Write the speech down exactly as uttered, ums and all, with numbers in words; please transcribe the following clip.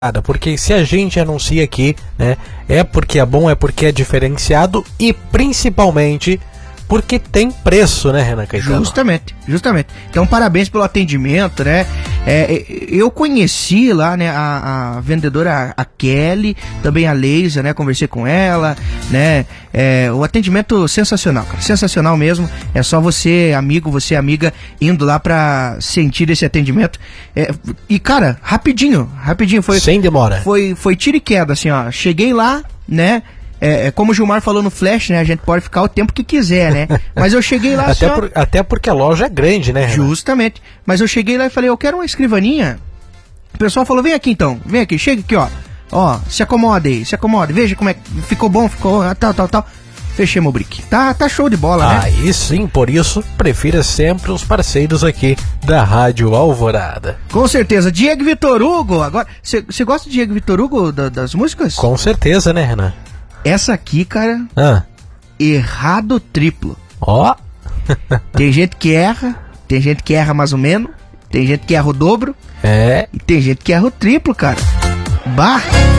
Porque se a gente anuncia aqui, né, é porque é bom, é porque é diferenciado e principalmente porque tem preço, né, Renan Caetano? Justamente, justamente. Então, parabéns pelo atendimento, né? É, eu conheci lá, né, a, a vendedora, a Kelly, também a Leisa, né? Conversei com ela, né? É, o atendimento sensacional, cara, sensacional mesmo. É só você, amigo, você, amiga, indo lá pra sentir esse atendimento. É, e, cara, rapidinho, rapidinho. Foi, sem demora. Foi, foi tiro e queda, assim, ó. Cheguei lá, né? É, é como o Gilmar falou no Flash, né? A gente pode ficar o tempo que quiser, né? Mas eu cheguei lá até, só... por, até porque a loja é grande, né, Renan? Justamente. Mas eu cheguei lá e falei, eu quero uma escrivaninha. O pessoal falou, vem aqui então, vem aqui, chega aqui, ó. Ó, se acomoda aí, se acomoda. Veja como é que ficou bom, ficou tal, tal, tal. Fechei meu brick. Tá, tá show de bola, né? Aí sim, por isso, prefira sempre os parceiros aqui da Rádio Alvorada. Com certeza. Diego Vitor Hugo, agora... Você gosta de Diego Vitor Hugo, da, das músicas? Com certeza, né, Renan? Essa aqui, cara, ah. errado triplo. Ó. Oh. Tem gente que erra, tem gente que erra mais ou menos, tem gente que erra o dobro. É. E tem gente que erra o triplo, cara. Bah!